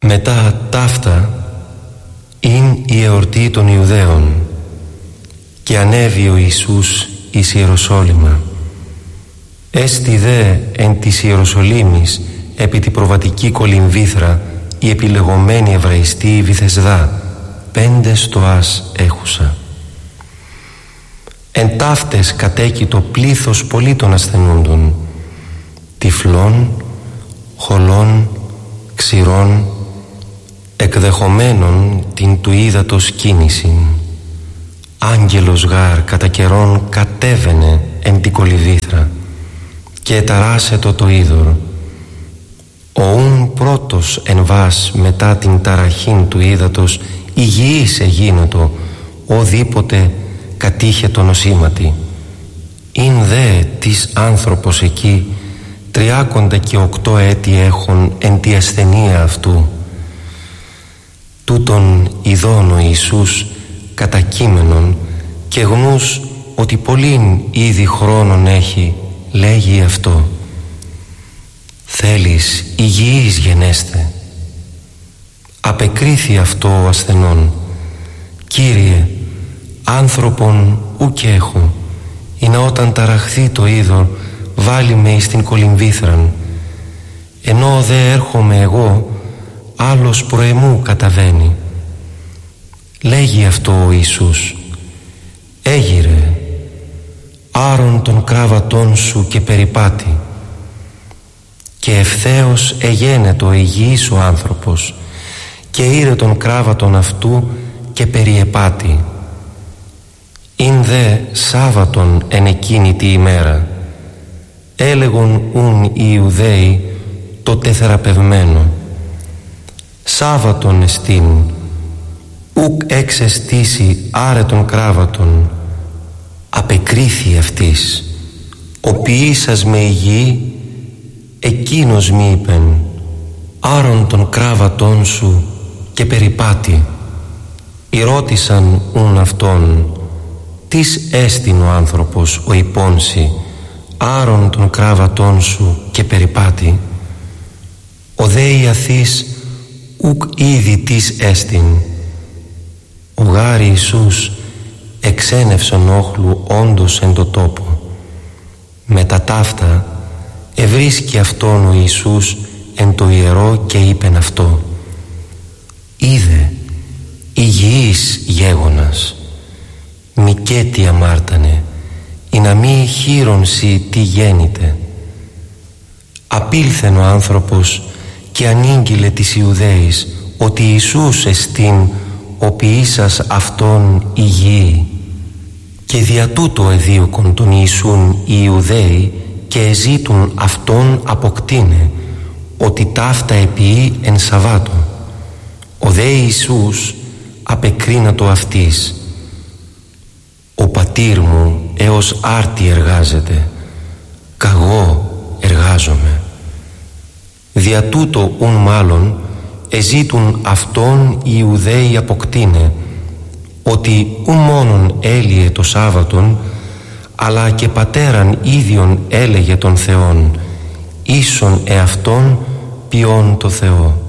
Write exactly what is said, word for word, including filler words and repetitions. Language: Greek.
Μετά ταύτα ειν η εορτή των Ιουδαίων, και ανέβη ο Ιησούς εις Ιεροσόλυμα. Έστι δε εν της Ιεροσολύμης επί τη προβατική κολυμβήθρα η επιλεγωμένη Εβραϊστή Βυθεσδά, πέντε στοάς έχουσα. Εν ταύτες κατέκει το πλήθος πολύτων ασθενούντων, τυφλών, χολών, ξηρών, εκδεχομένων την του ύδατος κίνησιν. Άγγελος γάρ κατά καιρόν κατέβαινε εν την κολυμβήθρα και εταράσετο το είδωρ. Ο ούν πρώτος εν βάς μετά την ταραχήν του ύδατος υγιής εγίνοτο οδήποτε κατήχε το νοσήματι. Ειν δε της άνθρωπος εκεί τριάκοντα και οκτώ έτη έχων εν τη ασθενεία αυτού. Τούτον ειδών ο Ιησούς κατακείμενον και γνούς ότι πολλήν ήδη χρόνων έχει, λέγει αυτό: «Θέλεις υγιής γενέστε». Απεκρίθη αυτό ο ασθενών: «Κύριε, άνθρωπον ουκ έχω, ή να όταν ταραχθεί το είδωρ βάλει με εις την κολυμβήθραν. Ενώ δε έρχομαι εγώ, άλλος προεμού καταβαίνει». Λέγει αυτό ο Ιησούς: «Έγιρε, άρον των κράβατών σου και περιπάτη». Και ευθέως εγένετο υγιής ο άνθρωπος και ήρε τον κράβατον αυτού και περιεπάτη. Ειν δε Σάββατον εν εκείνη τη ημέρα, έλεγον ούν οι Ιουδαίοι το τεθεραπευμένο: «Σάββατον εστίν, ουκ εξεστήσει άρε τον κράβατον». Απεκρίθη αυτής: «Ο ποιήσας με υγιή, εκείνος μη είπεν, άρον τον κράβατον σου και περιπάτη». Ηρώτησαν ούν αυτόν: «Τις έστιν ο άνθρωπος ο υπόνσι, άρον τον κράβατον σου και περιπάτη». Ο δε Ιαθής ουκ ήδη τις έστιν. Ο γάρ Ιησούς εξένευσον όχλου όντως εν το τόπο. Μετά ταύτα ευρίσκει αυτόν ο Ιησούς εν το ιερό και είπεν αυτό: «Είδε, υγιής γέγονας, μικέτι αμάρτανε, ή να μη χείρον σοι τι γέννητε». Απήλθεν ο άνθρωπος και ανήγγειλε της Ιουδαίης ότι Ιησούς εστίν ο ποιήσας αυτόν υγιή. Και δια τούτο εδίωκον τον Ιησούν οι Ιουδαίοι και εζήτουν αυτόν αποκτήνε, ότι ταύτα επιεί εν Σαββάτο. Ο δε Ιησούς απεκρίνατο αυτής: «Ο πατήρ μου έως άρτη εργάζεται, καγώ εργάζομαι». Δια τούτο ουν μάλλον εζήτουν αυτόν οι Ιουδαίοι αποκτήνε, ότι ου μόνον έλυε το Σάββατον, αλλά και πατέραν ίδιον έλεγε τον Θεόν, ίσον εαυτόν ποιόν το Θεό.